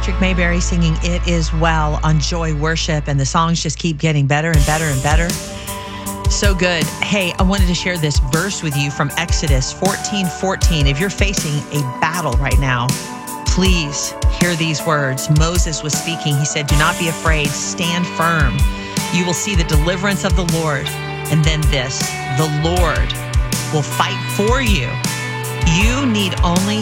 Patrick Mayberry singing It Is Well on Joy Worship, and the songs just keep getting better and better and better. So good. Hey, I wanted to share this verse with you from Exodus 14:14. If you're facing a battle right now, please hear these words. Moses was speaking. He said, "Do not be afraid. Stand firm. You will see the deliverance of the Lord." And then this, the Lord will fight for you. You need only